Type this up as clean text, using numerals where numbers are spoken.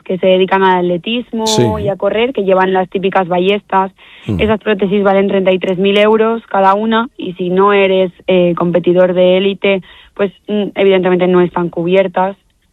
que se dedican al atletismo y a correr, que llevan las típicas ballestas. Esas prótesis valen 33.000 euros cada una, y si no eres competidor de élite, pues evidentemente no están cubiertas.